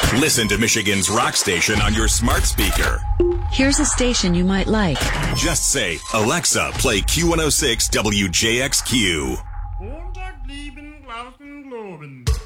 Listen to Michigan's rock station on your smart speaker. Here's a station you might like. Just say, Alexa, play Q106 WJXQ. Montag blieben Glauben globen.